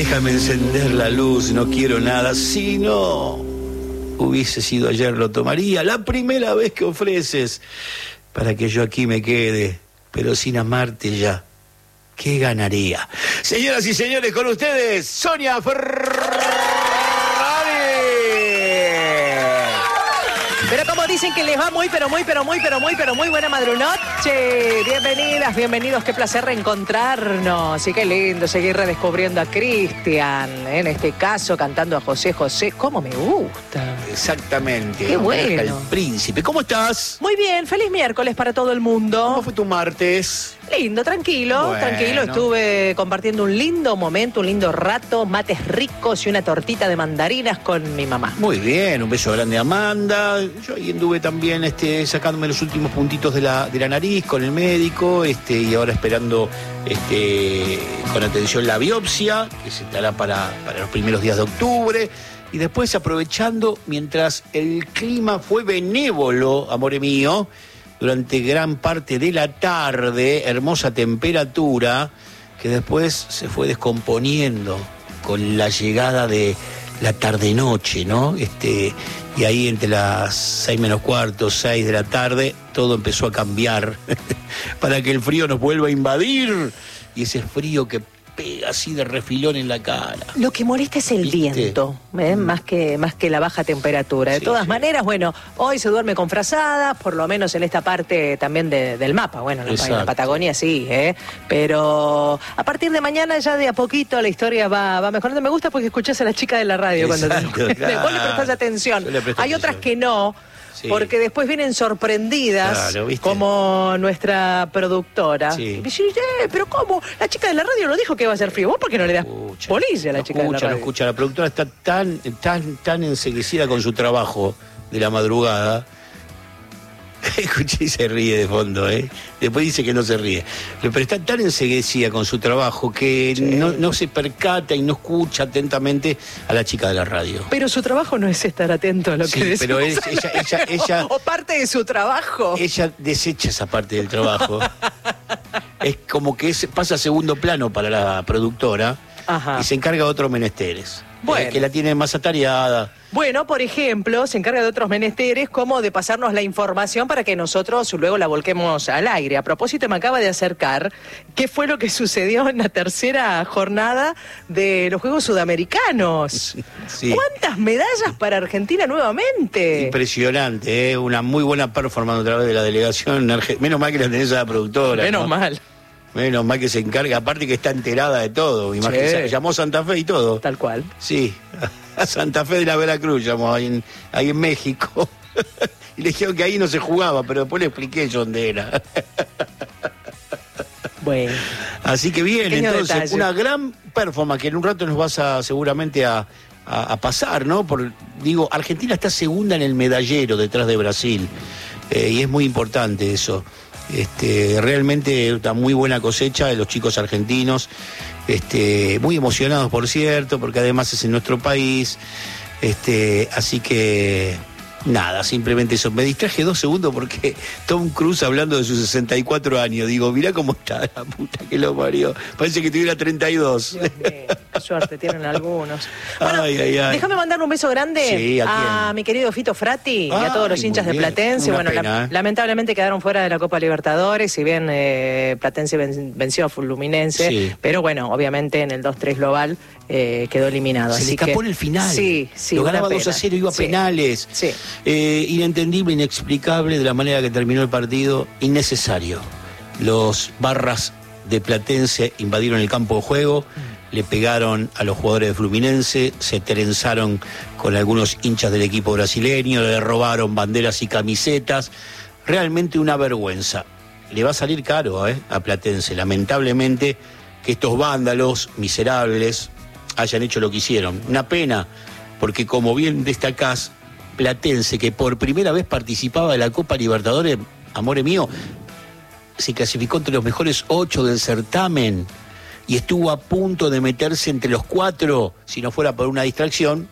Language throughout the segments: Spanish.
Déjame encender la luz, no quiero nada. Si no hubiese sido ayer, lo tomaría. La primera vez que ofreces para que yo aquí me quede, pero sin amarte ya, ¿qué ganaría? Señoras y señores, con ustedes, Sonia Ferrari. Pero como dicen que les va muy buena madrunoche. Bienvenidas, bienvenidos, qué placer reencontrarnos. Y qué lindo seguir redescubriendo a Cristian, en este caso cantando a José José. ¿Cómo me gusta? Exactamente. Qué bueno. El príncipe. ¿Cómo estás? Muy bien, feliz miércoles para todo el mundo. ¿Cómo fue tu martes? Lindo, tranquilo, Bueno. tranquilo. Estuve compartiendo un lindo momento, un lindo rato, mates ricos y una tortita de mandarinas con mi mamá. Muy bien, un beso grande a Amanda. Yo ahí anduve también sacándome los últimos puntitos de la nariz con el médico, y ahora esperando con atención la biopsia, que se dará para los primeros días de octubre. Y después aprovechando, mientras el clima fue benévolo, amore mío, durante gran parte de la tarde, hermosa temperatura, que después se fue descomponiendo con la llegada de la tarde-noche, ¿no? Y ahí entre las 6 menos cuarto, 6 de la tarde, todo empezó a cambiar para que el frío nos vuelva a invadir. Y ese frío que pega así de refilón en la cara. Lo que molesta es el viento, más que la baja temperatura. De todas maneras, bueno, hoy se duerme con frazadas, por lo menos en esta parte también del mapa. Bueno, en la Patagonia sí, pero a partir de mañana ya de a poquito la historia va mejorando. Me gusta porque escuchás a la chica de la radio. Exacto, cuando claro. Vos le prestás atención. Hay otras que no. Sí. Porque después vienen sorprendidas, claro, como nuestra productora. Sí. Y dice, pero ¿cómo? La chica de la radio lo dijo que iba a ser frío. ¿Vos por qué no le das polilla a la chica de la radio? No escucha. La productora está tan enseguecida con su trabajo de la madrugada. Escuché y se ríe de fondo, Después dice que no se ríe. Pero está tan enseguecida con su trabajo que no se percata y no escucha atentamente a la chica de la radio. Pero su trabajo no es estar atento a lo que decimos. Pero ella o parte de su trabajo. Ella desecha esa parte del trabajo. Es como que pasa a segundo plano para la productora. Ajá. Y se encarga de otros menesteres. Bueno. Que la tiene más atareada. Bueno, por ejemplo, se encarga de otros menesteres como de pasarnos la información para que nosotros luego la volquemos al aire. A propósito, me acaba de acercar qué fue lo que sucedió en la tercera jornada de los Juegos Sudamericanos. Sí. ¿Cuántas medallas para Argentina nuevamente? Impresionante, una muy buena performance otra vez de la delegación. Menos mal que la tenés a la productora. Menos mal. Menos mal que se encarga, aparte que está enterada de todo. Imagínate, llamó Santa Fe y todo. Tal cual. Sí, a Santa Fe de la Veracruz llamó ahí en México. Y le dijeron que ahí no se jugaba, pero después le expliqué yo dónde era. Bueno. Así que bien, pequeño entonces, detalle. Una gran performance que en un rato nos vas seguramente a pasar, ¿no? Argentina está segunda en el medallero detrás de Brasil. Y es muy importante eso. Realmente una muy buena cosecha de los chicos argentinos, muy emocionados, por cierto, porque además es en nuestro país, así que nada, simplemente eso. Me distraje 2 segundos porque Tom Cruise hablando de sus 64 años, digo, mirá cómo está la puta que lo parió, parece que tuviera 32. Dios mío, qué suerte tienen algunos. Bueno, ay. Déjame mandar un beso grande a mi querido Fito Frati y a todos los hinchas de Platense. Bueno, lamentablemente quedaron fuera de la Copa Libertadores, si bien Platense venció a Fluminense, pero bueno, obviamente en el 2-3 global quedó eliminado. Se le escapó en el final. Sí. Lo ganaba 2-0, iba a penales. Sí. Inentendible, inexplicable de la manera que terminó el partido, innecesario. Los barras de Platense invadieron el campo de juego, le pegaron a los jugadores de Fluminense, se trenzaron con algunos hinchas del equipo brasileño, le robaron banderas y camisetas. Realmente una vergüenza. Le va a salir caro a Platense, lamentablemente, que estos vándalos miserables hayan hecho lo que hicieron. Una pena, porque como bien destacás, Platense, que por primera vez participaba de la Copa Libertadores, amore mío, se clasificó entre los mejores 8 del certamen y estuvo a punto de meterse entre los 4, si no fuera por una distracción.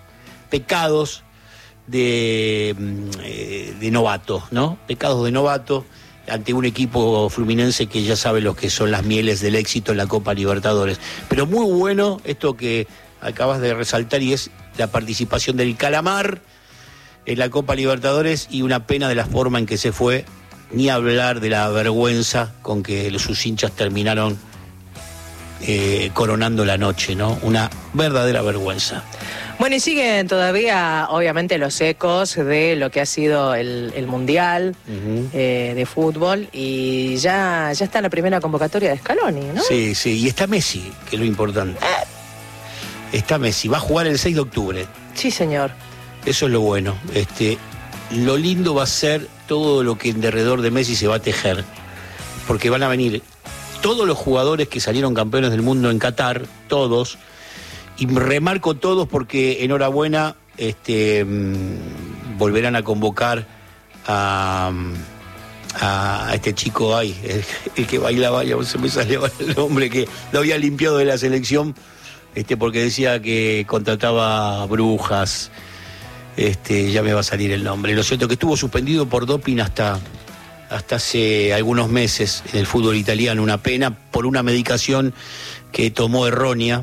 Pecados de novato, ¿no? Pecados de novato. ante un equipo fluminense que ya sabe lo que son las mieles del éxito en la Copa Libertadores. Pero muy bueno esto que acabas de resaltar, y es la participación del Calamar en la Copa Libertadores, y una pena de la forma en que se fue, ni hablar de la vergüenza con que sus hinchas terminaron coronando la noche, ¿no? Una verdadera vergüenza. Bueno, y siguen todavía, obviamente, los ecos de lo que ha sido el Mundial de fútbol, y ya está la primera convocatoria de Scaloni, ¿no? Sí, y está Messi, que es lo importante. Está Messi, va a jugar el 6 de octubre. Sí, señor. Eso es lo bueno. Lo lindo va a ser todo lo que en derredor de Messi se va a tejer, porque van a venir todos los jugadores que salieron campeones del mundo en Qatar, todos. Y remarco todos porque enhorabuena, volverán a convocar a este chico ahí, el que bailaba, ya se me salió el nombre, que lo había limpiado de la selección, porque decía que contrataba brujas, ya me va a salir el nombre. Lo cierto es que estuvo suspendido por doping hasta hace algunos meses en el fútbol italiano, una pena por una medicación que tomó errónea.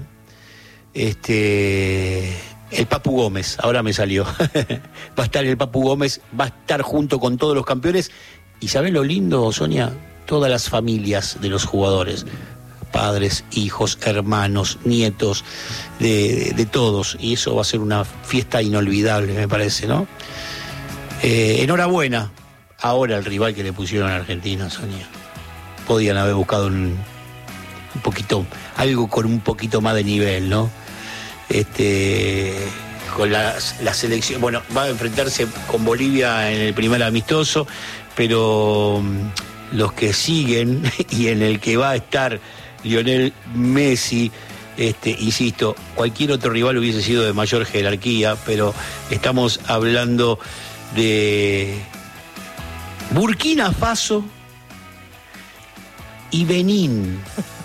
El Papu Gómez, ahora me salió. Va a estar el Papu Gómez, va a estar junto con todos los campeones. ¿Y sabés lo lindo, Sonia? Todas las familias de los jugadores, padres, hijos, hermanos, nietos, de todos. Y eso va a ser una fiesta inolvidable, me parece, ¿no? Enhorabuena. Ahora el rival que le pusieron a Argentina, Sonia. Podían haber buscado un poquito, algo con un poquito más de nivel, ¿no? Con la selección, bueno, va a enfrentarse con Bolivia en el primer amistoso, pero los que siguen y en el que va a estar Lionel Messi, insisto, cualquier otro rival hubiese sido de mayor jerarquía, pero estamos hablando de Burkina Faso y Benín.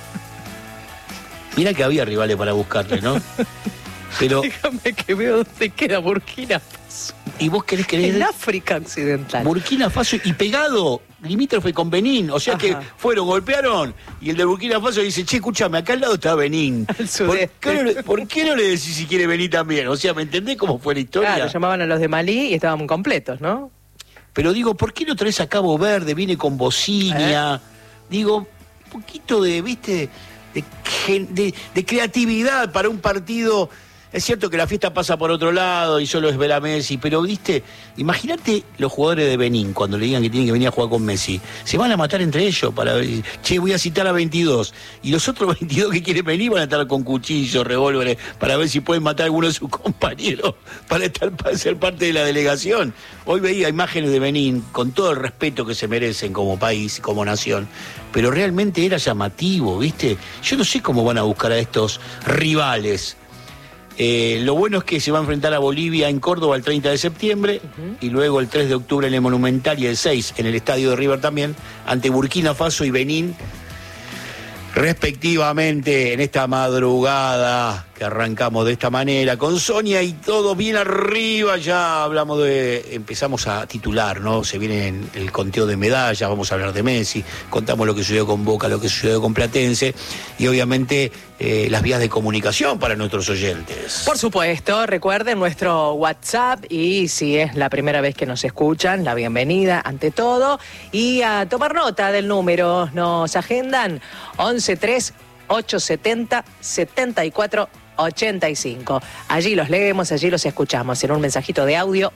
Mira que había rivales para buscarle, ¿no? Pero déjame que veo dónde queda Burkina Faso. ¿Y vos querés creer? En África Occidental. Burkina Faso y pegado, limítrofe con Benín. O sea que fueron, golpearon, y el de Burkina Faso dice, che, escúchame, acá al lado está Benín. ¿Por qué no le decís si quiere venir también? O sea, ¿me entendés cómo fue la historia? Claro, llamaban a los de Malí y estaban muy completos, ¿no? Pero digo, ¿por qué no traes a Cabo Verde? Viene con bocina. Digo, un poquito de, ¿viste? De creatividad para un partido. Es cierto que la fiesta pasa por otro lado y solo es ver a Messi, pero viste, imagínate los jugadores de Benín cuando le digan que tienen que venir a jugar con Messi. Se van a matar entre ellos para ver, che, voy a citar a 22. Y los otros 22 que quieren venir van a estar con cuchillos, revólveres, para ver si pueden matar a alguno de sus compañeros para ser parte de la delegación. Hoy veía imágenes de Benín con todo el respeto que se merecen como país, como nación, pero realmente era llamativo, ¿viste? Yo no sé cómo van a buscar a estos rivales. Lo bueno es que se va a enfrentar a Bolivia en Córdoba el 30 de septiembre y luego el 3 de octubre en el Monumental y el 6 en el Estadio de River también, ante Burkina Faso y Benín, respectivamente, en esta madrugada que arrancamos de esta manera, con Sonia y todo bien arriba. Ya empezamos a titular, ¿no? Se viene el conteo de medallas, vamos a hablar de Messi, contamos lo que sucedió con Boca, lo que sucedió con Platense y obviamente las vías de comunicación para nuestros oyentes. Por supuesto, recuerden nuestro WhatsApp, y si es la primera vez que nos escuchan, la bienvenida ante todo, y a tomar nota del número. Nos agendan 11-3-870-7485. Allí los leemos, allí los escuchamos en un mensajito de audio.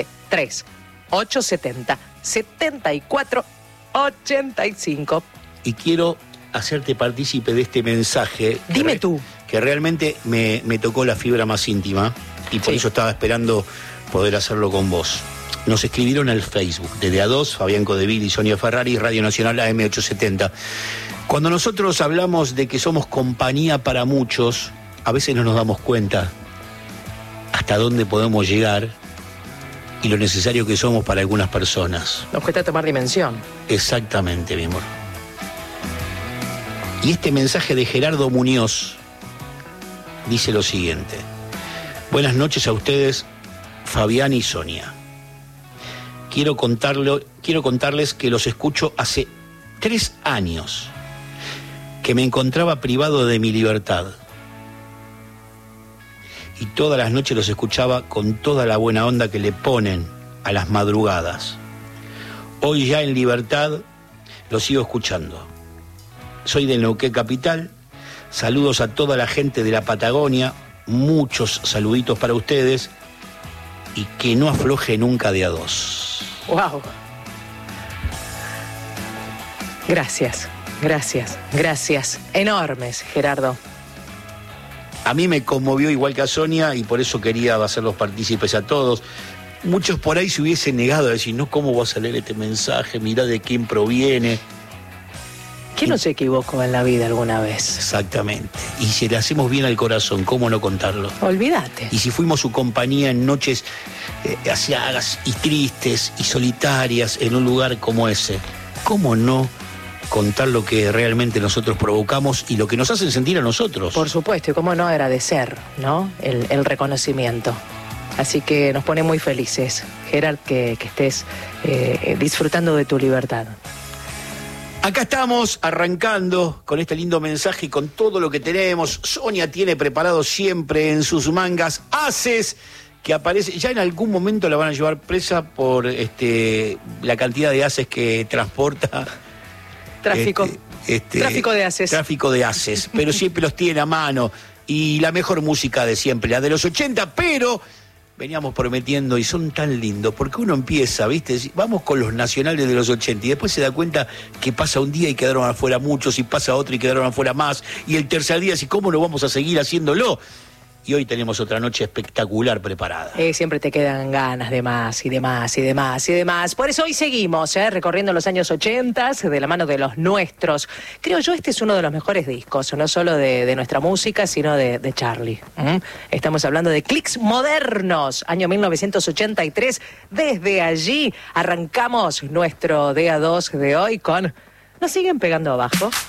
11-3-870-7485. Y quiero hacerte partícipe de este mensaje. Dime tú. Que realmente me tocó la fibra más íntima y por eso estaba esperando poder hacerlo con vos. Nos escribieron al Facebook, desde A2, Fabián Codeville y Sonia Ferrari, Radio Nacional AM870. Cuando nosotros hablamos de que somos compañía para muchos, a veces no nos damos cuenta hasta dónde podemos llegar y lo necesario que somos para algunas personas. Nos cuesta tomar dimensión. Exactamente, mi amor. Y este mensaje de Gerardo Muñoz dice lo siguiente: buenas noches a ustedes, Fabián y Sonia. quiero contarles que los escucho hace 3 años, que me encontraba privado de mi libertad. Y todas las noches los escuchaba con toda la buena onda que le ponen a las madrugadas. Hoy ya en libertad los sigo escuchando. Soy de Neuquén Capital. Saludos a toda la gente de la Patagonia. Muchos saluditos para ustedes. Y que no afloje nunca de a 2. ¡Wow! Gracias, gracias, gracias. Enormes, Gerardo. A mí me conmovió igual que a Sonia y por eso quería hacerlos partícipes a todos. Muchos por ahí se hubiesen negado a decir, no, ¿cómo vas a leer este mensaje? Mirá de quién proviene. ¿Quién no se equivocó en la vida alguna vez? Exactamente. Y si le hacemos bien al corazón, ¿cómo no contarlo? Olvídate. Y si fuimos su compañía en noches asiagas y tristes y solitarias en un lugar como ese, ¿cómo no contar lo que realmente nosotros provocamos y lo que nos hacen sentir a nosotros? Por supuesto, y cómo no agradecer, ¿no? El reconocimiento. Así que nos pone muy felices, Gerard, que estés disfrutando de tu libertad. Acá estamos arrancando con este lindo mensaje y con todo lo que tenemos. Sonia tiene preparado siempre en sus mangas haces que aparece. Ya en algún momento la van a llevar presa por la cantidad de haces que transporta. Tráfico. Tráfico de haces. Tráfico de haces, pero siempre los tiene a mano. Y la mejor música de siempre, la de los 80, pero veníamos prometiendo y son tan lindos, porque uno empieza, ¿viste? Vamos con los nacionales de los 80 y después se da cuenta que pasa un día y quedaron afuera muchos, y pasa otro y quedaron afuera más, y el tercer día, ¿y cómo no vamos a seguir haciéndolo? Y hoy tenemos otra noche espectacular preparada. Siempre te quedan ganas de más y de más y de más y de más. Por eso hoy seguimos recorriendo los años 80 de la mano de los nuestros. Creo yo este es uno de los mejores discos, no solo de nuestra música, sino de Charlie. Estamos hablando de Clics Modernos, año 1983. Desde allí arrancamos nuestro DA2 de hoy con Nos siguen pegando abajo.